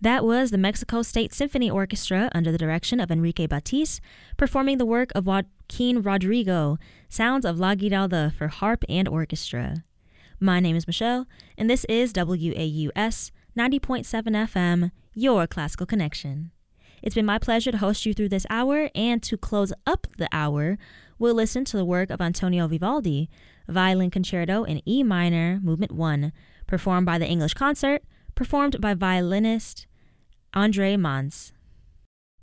That was the Mexico State Symphony Orchestra under the direction of Enrique Batiz, performing the work of Joaquin Rodrigo, Sounds of La Giralda for harp and orchestra. My name is Michelle, and this is WAUS 90.7 FM, your classical connection. It's been my pleasure to host you through this hour, and to close up the hour, we'll listen to the work of Antonio Vivaldi, Violin Concerto in E minor, Movement 1, performed by the English Concert, performed by violinist Andre Mans.